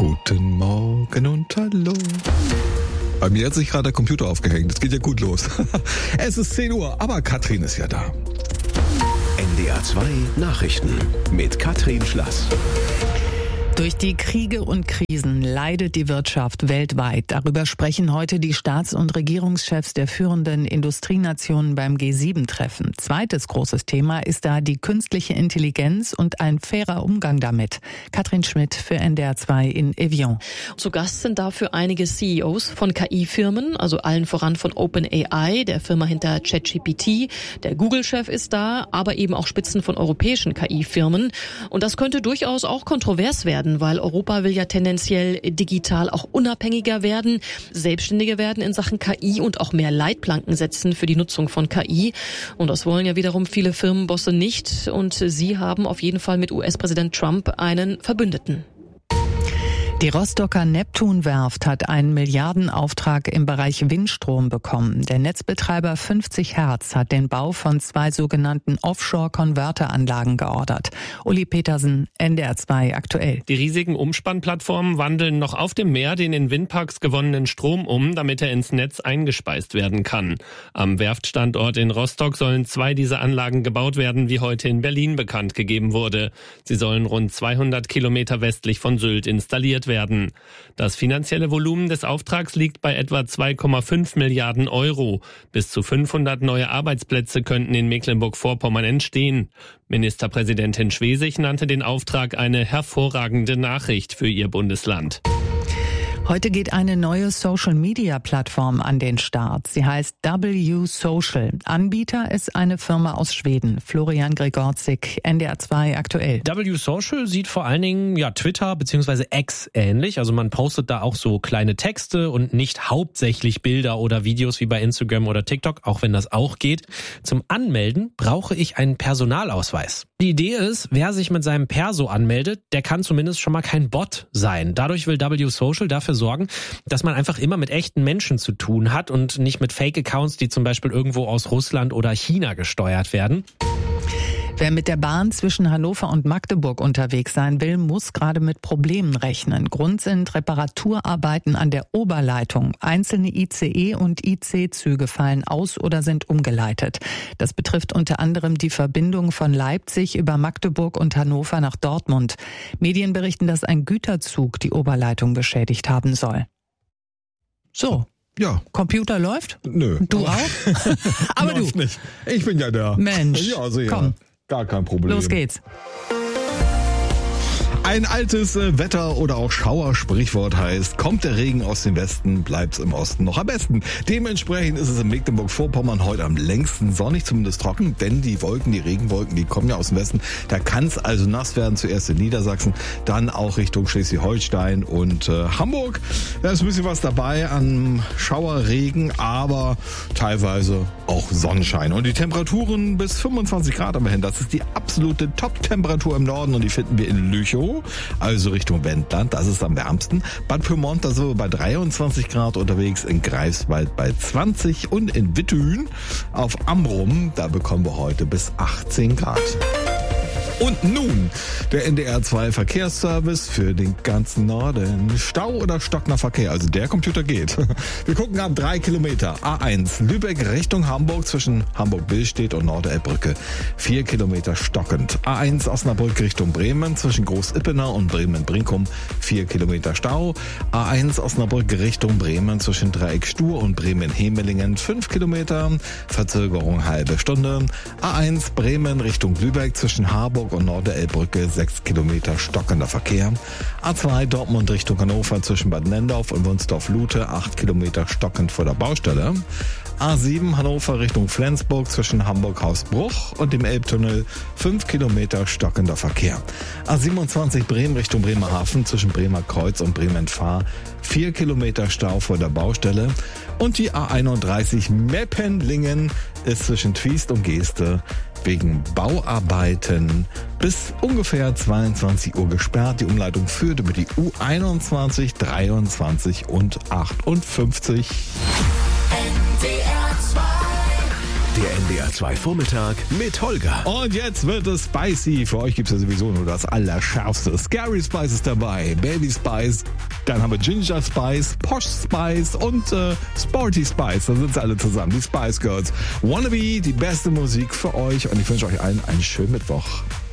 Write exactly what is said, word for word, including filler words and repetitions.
Guten Morgen und hallo. Bei mir hat sich gerade der Computer aufgehängt. Es geht ja gut los. Es ist zehn Uhr, aber Katrin ist ja da. N D R zwei Nachrichten mit Katrin Schlass. Durch die Kriege und Krisen leidet die Wirtschaft weltweit. Darüber sprechen heute die Staats- und Regierungschefs der führenden Industrienationen beim G sieben Treffen. Zweites großes Thema ist da die künstliche Intelligenz und ein fairer Umgang damit. Katrin Schmidt für N D R zwei in Evian. Zu Gast sind dafür einige C E Os von K I-Firmen, also allen voran von OpenAI, der Firma hinter ChatGPT. Der Google-Chef ist da, aber eben auch Spitzen von europäischen K I-Firmen. Und das könnte durchaus auch kontrovers werden, weil Europa will ja tendenziell digital auch unabhängiger werden, selbstständiger werden in Sachen K I und auch mehr Leitplanken setzen für die Nutzung von K I. Und das wollen ja wiederum viele Firmenbosse nicht. Und sie haben auf jeden Fall mit U S-Präsident Trump einen Verbündeten. Die Rostocker Neptunwerft hat einen Milliardenauftrag im Bereich Windstrom bekommen. Der Netzbetreiber fünfzig Hertz hat den Bau von zwei sogenannten Offshore-Konverteranlagen geordert. Uli Petersen, N D R zwei aktuell. Die riesigen Umspannplattformen wandeln noch auf dem Meer den in Windparks gewonnenen Strom um, damit er ins Netz eingespeist werden kann. Am Werftstandort in Rostock sollen zwei dieser Anlagen gebaut werden, wie heute in Berlin bekannt gegeben wurde. Sie sollen rund zweihundert Kilometer westlich von Sylt installiert werden. werden. Das finanzielle Volumen des Auftrags liegt bei etwa zwei Komma fünf Milliarden Euro. Bis zu fünfhundert neue Arbeitsplätze könnten in Mecklenburg-Vorpommern entstehen. Ministerpräsidentin Schwesig nannte den Auftrag eine hervorragende Nachricht für ihr Bundesland. Heute geht eine neue Social-Media-Plattform an den Start. Sie heißt W Social. Anbieter ist eine Firma aus Schweden. Florian Gregorczyk, N D R zwei aktuell. W Social sieht vor allen Dingen ja Twitter bzw. X ähnlich. Also man postet da auch so kleine Texte und nicht hauptsächlich Bilder oder Videos wie bei Instagram oder TikTok, auch wenn das auch geht. Zum Anmelden brauche ich einen Personalausweis. Die Idee ist, wer sich mit seinem Perso anmeldet, der kann zumindest schon mal kein Bot sein. Dadurch will W Social dafür sorgen, dass man einfach immer mit echten Menschen zu tun hat und nicht mit Fake-Accounts, die zum Beispiel irgendwo aus Russland oder China gesteuert werden. Wer mit der Bahn zwischen Hannover und Magdeburg unterwegs sein will, muss gerade mit Problemen rechnen. Grund sind Reparaturarbeiten an der Oberleitung. Einzelne I C E- und I C-Züge fallen aus oder sind umgeleitet. Das betrifft unter anderem die Verbindung von Leipzig über Magdeburg und Hannover nach Dortmund. Medien berichten, dass ein Güterzug die Oberleitung beschädigt haben soll. So. Ja. Computer läuft? Nö. Du auch? Aber läuft du. Nicht. Ich bin ja da. Mensch. Ja, sicher. Komm. Gar kein Problem. Los geht's. Ein altes äh, Wetter- oder auch Schauersprichwort heißt, kommt der Regen aus dem Westen, bleibt's im Osten noch am besten. Dementsprechend ist es in Mecklenburg-Vorpommern heute am längsten sonnig, zumindest trocken, denn die Wolken, die Regenwolken, die kommen ja aus dem Westen. Da kann es also nass werden, zuerst in Niedersachsen, dann auch Richtung Schleswig-Holstein und äh, Hamburg. Da ist ein bisschen was dabei an Schauerregen, aber teilweise auch Sonnenschein. Und die Temperaturen bis fünfundzwanzig Grad immerhin, das ist die absolute Top-Temperatur im Norden und die finden wir in Lüchow. Also Richtung Wendland, das ist am wärmsten. Bad Pyrmont, da sind wir bei dreiundzwanzig Grad unterwegs, in Greifswald bei zwanzig und in Witthühn auf Amrum, da bekommen wir heute bis achtzehn Grad. Und nun der N D R zwei Verkehrsservice für den ganzen Norden. Stau oder stockender Verkehr, also der Computer geht. Wir gucken ab drei Kilometer. A eins, Lübeck Richtung Hamburg zwischen Hamburg-Billstedt und Norderelbbrücke. Vier Kilometer stockend. A eins Osnabrück Richtung Bremen zwischen Groß-Ippener und Bremen-Brinkum. Vier Kilometer Stau. A eins Osnabrück Richtung Bremen zwischen Dreieck Stur und Bremen-Hemelingen. Fünf Kilometer. Verzögerung halbe Stunde. A eins Bremen Richtung Lübeck zwischen Harburg und Norderelbbrücke, sechs Kilometer stockender Verkehr. A zwei Dortmund Richtung Hannover zwischen Bad Nendorf und Wunsdorf-Lute, acht Kilometer stockend vor der Baustelle. A sieben Hannover Richtung Flensburg zwischen Hamburg-Hausbruch und dem Elbtunnel, fünf Kilometer stockender Verkehr. A siebenundzwanzig Bremen Richtung Bremerhaven zwischen Bremer Kreuz und Bremen-Fahr, vier Kilometer Stau vor der Baustelle. Und die A einunddreißig Meppenlingen ist zwischen Twiest und Geeste wegen Bauarbeiten bis ungefähr zweiundzwanzig Uhr gesperrt. Die Umleitung führt über die U einundzwanzig, dreiundzwanzig und achtundfünfzig. N D R zwei Der N D R zwei Vormittag mit Holger. Und jetzt wird es spicy. Für euch gibt es ja sowieso nur das Allerschärfste. Scary Spice ist dabei, Baby Spice, dann haben wir Ginger Spice, Posh Spice und äh, Sporty Spice. Da sind sie alle zusammen, die Spice Girls. Wannabe, die beste Musik für euch und ich wünsche euch allen einen schönen Mittwoch.